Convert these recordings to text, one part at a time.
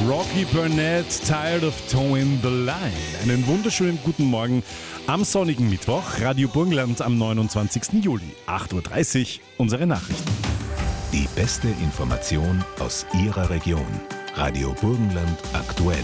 Rocky Burnett, Tired of Towing the Line. Einen wunderschönen guten Morgen am sonnigen Mittwoch. Radio Burgenland am 29. Juli, 8.30 Uhr, unsere Nachrichten. Die beste Information aus Ihrer Region. Radio Burgenland aktuell.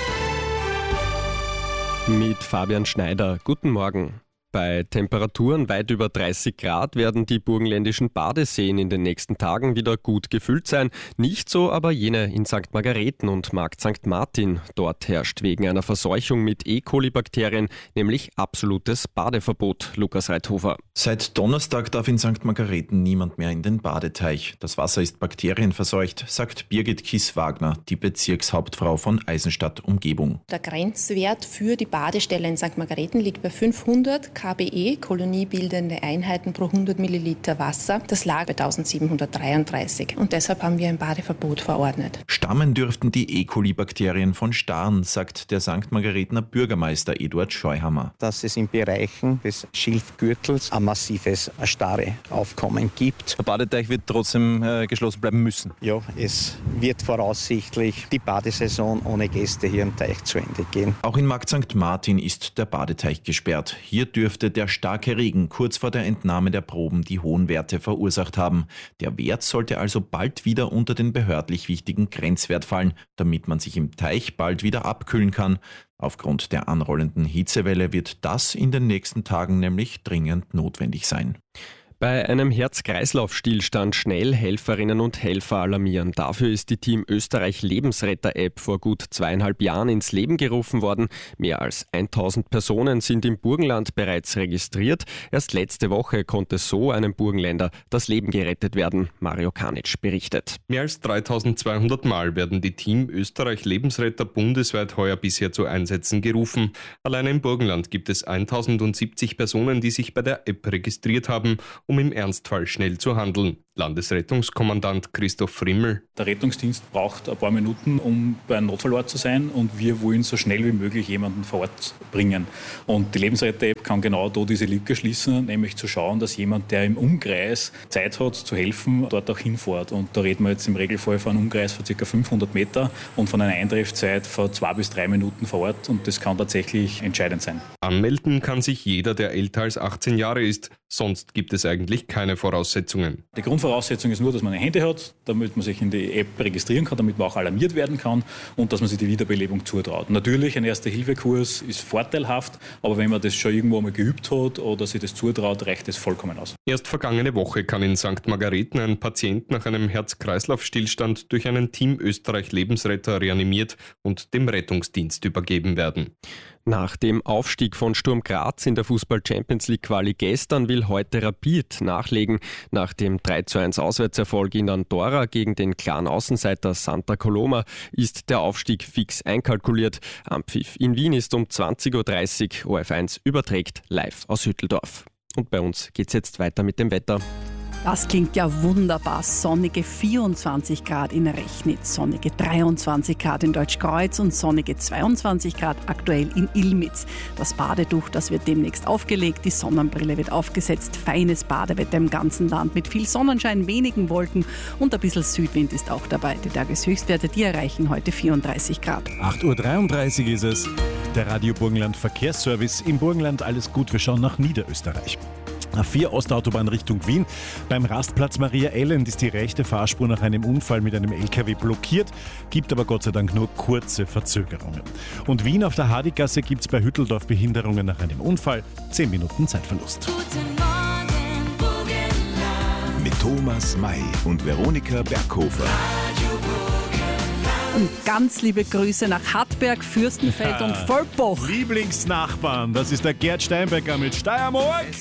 Mit Fabian Schneider. Guten Morgen. Bei Temperaturen weit über 30 Grad werden die burgenländischen Badeseen in den nächsten Tagen wieder gut gefüllt sein. Nicht so aber jene in St. Margareten und Markt St. Martin. Dort herrscht wegen einer Verseuchung mit E. coli-Bakterien nämlich absolutes Badeverbot. Lukas Reithofer. Seit Donnerstag darf in St. Margareten niemand mehr in den Badeteich. Das Wasser ist bakterienverseucht, sagt Birgit Kiss-Wagner, die Bezirkshauptfrau von Eisenstadt Umgebung. Der Grenzwert für die Badestelle in St. Margareten liegt bei 500 kBe, koloniebildende Einheiten pro 100 Milliliter Wasser. Das lag bei 1733 und deshalb haben wir ein Badeverbot verordnet. Stammen dürften die E. coli-Bakterien von Starn, sagt der St. Margaretener Bürgermeister Eduard Scheuhammer. Dass es in Bereichen des Schilfgürtels ein massives Starreaufkommen gibt. Der Badeteich wird trotzdem geschlossen bleiben müssen. Ja, es wird voraussichtlich die Badesaison ohne Gäste hier im Teich zu Ende gehen. Auch in Markt St. Martin ist der Badeteich gesperrt. Hier dürfte der starke Regen kurz vor der Entnahme der Proben die hohen Werte verursacht haben. Der Wert sollte also bald wieder unter den behördlich wichtigen Grenzwert fallen, damit man sich im Teich bald wieder abkühlen kann. Aufgrund der anrollenden Hitzewelle wird das in den nächsten Tagen nämlich dringend notwendig sein. Bei einem Herz-Kreislauf-Stillstand schnell Helferinnen und Helfer alarmieren. Dafür ist die Team Österreich Lebensretter-App vor gut 2,5 Jahren ins Leben gerufen worden. Mehr als 1000 Personen sind im Burgenland bereits registriert. Erst letzte Woche konnte so einem Burgenländer das Leben gerettet werden. Mario Kanic berichtet. Mehr als 3200 Mal werden die Team Österreich Lebensretter bundesweit heuer bisher zu Einsätzen gerufen. Allein im Burgenland gibt es 1070 Personen, die sich bei der App registriert haben, um im Ernstfall schnell zu handeln. Landesrettungskommandant Christoph Frimmel. Der Rettungsdienst braucht ein paar Minuten, um bei einem Notfallort zu sein, und wir wollen so schnell wie möglich jemanden vor Ort bringen. Und die Lebensretter-App kann genau da diese Lücke schließen, nämlich zu schauen, dass jemand, der im Umkreis Zeit hat zu helfen, dort auch hinfährt. Und da reden wir jetzt im Regelfall von einem Umkreis von ca. 500 Meter und von einer Eintreffzeit von 2 bis 3 Minuten vor Ort, und das kann tatsächlich entscheidend sein. Anmelden kann sich jeder, der älter als 18 Jahre ist. Sonst gibt es eigentlich keine Voraussetzungen. Die Grundvoraussetzung ist nur, dass man ein Handy hat, damit man sich in die App registrieren kann, damit man auch alarmiert werden kann und dass man sich die Wiederbelebung zutraut. Natürlich, ein Erste-Hilfe-Kurs ist vorteilhaft, aber wenn man das schon irgendwo einmal geübt hat oder sich das zutraut, reicht es vollkommen aus. Erst vergangene Woche kann in St. Margareten ein Patient nach einem Herz-Kreislauf-Stillstand durch einen Team Österreich Lebensretter reanimiert und dem Rettungsdienst übergeben werden. Nach dem Aufstieg von Sturm Graz in der Fußball-Champions-League-Quali gestern will heute Rapid nachlegen. Nach dem 3:1 Auswärtserfolg in Andorra gegen den klaren Außenseiter Santa Coloma ist der Aufstieg fix einkalkuliert. Anpfiff in Wien ist um 20.30 Uhr. ORF1 überträgt live aus Hütteldorf. Und bei uns geht's jetzt weiter mit dem Wetter. Das klingt ja wunderbar. Sonnige 24 Grad in Rechnitz, sonnige 23 Grad in Deutschkreuz und sonnige 22 Grad aktuell in Ilmitz. Das Badetuch, das wird demnächst aufgelegt, die Sonnenbrille wird aufgesetzt. Feines Badewetter im ganzen Land mit viel Sonnenschein, wenigen Wolken und ein bisschen Südwind ist auch dabei. Die Tageshöchstwerte, die erreichen heute 34 Grad. 8.33 Uhr ist es. Der Radio Burgenland Verkehrsservice im Burgenland. Alles gut, wir schauen nach Niederösterreich. A4 Ostautobahn Richtung Wien. Beim Rastplatz Maria Elend ist die rechte Fahrspur nach einem Unfall mit einem LKW blockiert, gibt aber Gott sei Dank nur kurze Verzögerungen. Und Wien auf der Hadigasse gibt es bei Hütteldorf Behinderungen nach einem Unfall. 10 Minuten Zeitverlust. Guten Morgen, Burgenland. Mit Thomas May und Veronika Berghofer. Und ganz liebe Grüße nach Hartberg, Fürstenfeld und Vollbach. Lieblingsnachbarn, das ist der Gerd Steinbecker mit Steiermark.